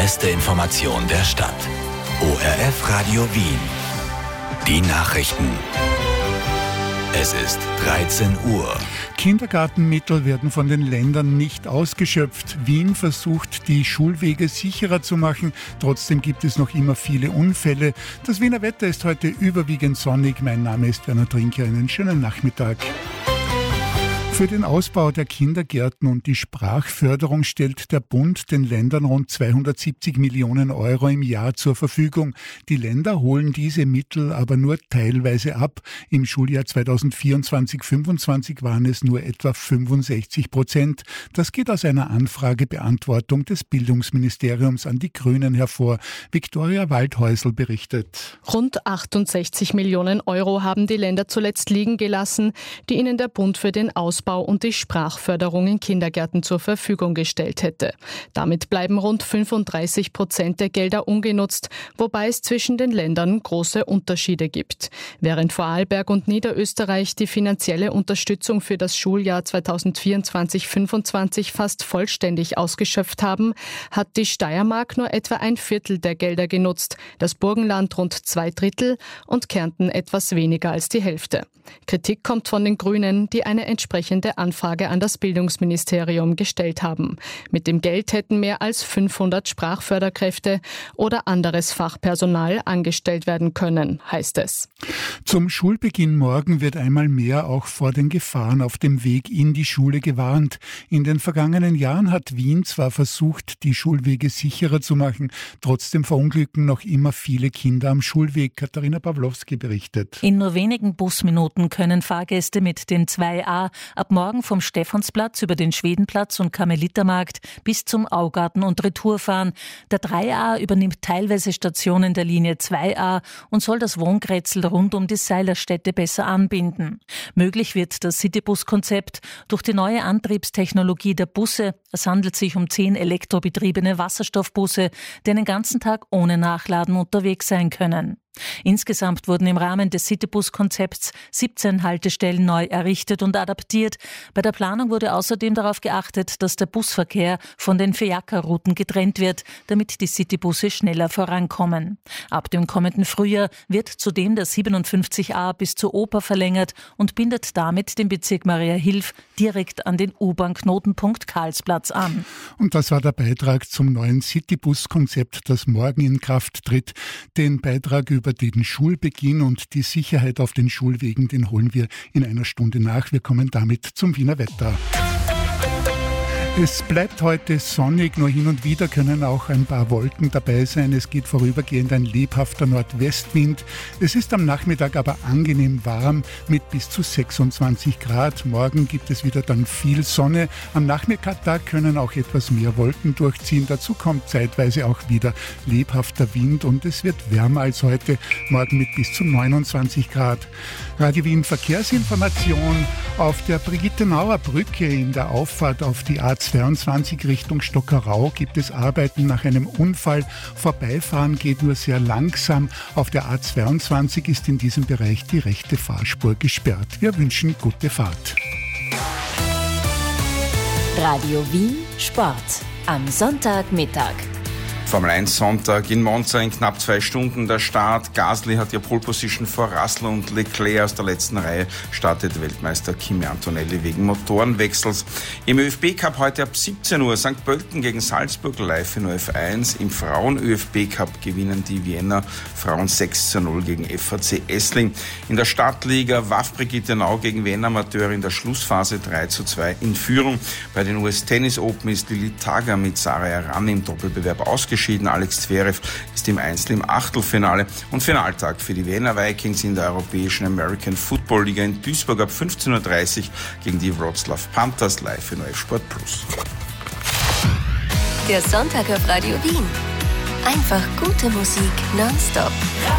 beste Information der Stadt. ORF Radio Wien. Die Nachrichten. Es ist 13 Uhr. Kindergartenmittel werden von den Ländern nicht ausgeschöpft. Wien versucht, die Schulwege sicherer zu machen. Trotzdem gibt es noch immer viele Unfälle. Das Wiener Wetter ist heute überwiegend sonnig. Mein Name ist Werner Trinker. Einen schönen Nachmittag. Für den Ausbau der Kindergärten und die Sprachförderung stellt der Bund den Ländern rund 270 Millionen Euro im Jahr zur Verfügung. Die Länder holen diese Mittel aber nur teilweise ab. Im Schuljahr 2024/25 waren es nur etwa 65%. Das geht aus einer Anfragebeantwortung des Bildungsministeriums an die Grünen hervor. Viktoria Waldhäusl berichtet. Rund 68 Millionen Euro haben die Länder zuletzt liegen gelassen, die ihnen der Bund für den Ausbau und die Sprachförderung in Kindergärten zur Verfügung gestellt hätte. Damit bleiben rund 35% der Gelder ungenutzt, wobei es zwischen den Ländern große Unterschiede gibt. Während Vorarlberg und Niederösterreich die finanzielle Unterstützung für das Schuljahr 2024/25 fast vollständig ausgeschöpft haben, hat die Steiermark nur etwa ein Viertel der Gelder genutzt, das Burgenland rund 2/3 und Kärnten etwas weniger als die Hälfte. Kritik kommt von den Grünen, die eine entsprechende Anfrage an das Bildungsministerium gestellt haben. Mit dem Geld hätten mehr als 500 Sprachförderkräfte oder anderes Fachpersonal angestellt werden können, heißt es. Zum Schulbeginn morgen wird einmal mehr auch vor den Gefahren auf dem Weg in die Schule gewarnt. In den vergangenen Jahren hat Wien zwar versucht, die Schulwege sicherer zu machen, trotzdem verunglücken noch immer viele Kinder am Schulweg. Katharina Pawlowski berichtet. In nur wenigen Busminuten können Fahrgäste mit dem 2a ab morgen vom Stephansplatz über den Schwedenplatz und Karmelitermarkt bis zum Augarten und Retour fahren. Der 3a übernimmt teilweise Stationen der Linie 2a und soll das Wohngrätzl rund um die Seilerstätte besser anbinden. Möglich wird das Citybus-Konzept durch die neue Antriebstechnologie der Busse. Es handelt sich um 10 elektrobetriebene Wasserstoffbusse, die den ganzen Tag ohne Nachladen unterwegs sein können. Insgesamt wurden im Rahmen des Citybus-Konzepts 17 Haltestellen neu errichtet und adaptiert. Bei der Planung wurde außerdem darauf geachtet, dass der Busverkehr von den Fiaker-Routen getrennt wird, damit die Citybusse schneller vorankommen. Ab dem kommenden Frühjahr wird zudem der 57a bis zur Oper verlängert und bindet damit den Bezirk Mariahilf direkt an den U-Bahn-Knotenpunkt Karlsplatz an. Und das war der Beitrag zum neuen Citybus-Konzept, das morgen in Kraft tritt. Den Beitrag über den Schulbeginn und die Sicherheit auf den Schulwegen, den holen wir in einer Stunde nach. Wir kommen damit zum Wiener Wetter. Es bleibt heute sonnig, nur hin und wieder können auch ein paar Wolken dabei sein. Es geht vorübergehend ein lebhafter Nordwestwind. Es ist am Nachmittag aber angenehm warm mit bis zu 26 Grad. Morgen gibt es wieder dann viel Sonne. Am Nachmittag können auch etwas mehr Wolken durchziehen. Dazu kommt zeitweise auch wieder lebhafter Wind und es wird wärmer als heute. Morgen mit bis zu 29 Grad. Radio Wien Verkehrsinformation. Auf der Brigittenauer Brücke in der Auffahrt auf die A22 Richtung Stockerau gibt es Arbeiten nach einem Unfall. Vorbeifahren geht nur sehr langsam. Auf der A22 ist in diesem Bereich die rechte Fahrspur gesperrt. Wir wünschen gute Fahrt. Radio Wien Sport am Sonntagmittag. Formel 1 Sonntag in Monza in knapp 2 Stunden der Start. Gasly hat ja Pole Position vor Russell und Leclerc. Aus der letzten Reihe startet Weltmeister Kimi Antonelli wegen Motorenwechsels. Im ÖFB-Cup heute ab 17 Uhr St. Pölten gegen Salzburg live in OF1. Im Frauen-ÖFB-Cup gewinnen die Wiener Frauen 6:0 gegen FAC Essling. In der Stadtliga WAF Brigittenau gegen Wien Amateur in der Schlussphase 3:2 in Führung. Bei den US Tennis Open ist Lili Tager mit Sarah Errani im Doppelbewerb ausgeschieden. Alex Zverev ist im Einzel im Achtelfinale. Und Finaltag für die Wiener Vikings in der europäischen American Football Liga in Duisburg ab 15:30 Uhr gegen die Wroclaw Panthers live in OF Sport Plus. Der Sonntag auf Radio Wien. Einfach gute Musik nonstop.